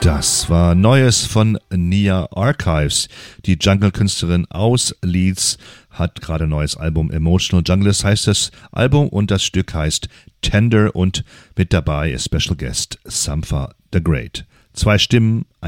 Das war Neues von Nia Archives. Die Jungle-Künstlerin aus Leeds hat gerade ein neues Album. Emotional Junglist heißt das Album und das Stück heißt Tender und mit dabei ist Special Guest Sampha the Great. 2 Stimmen,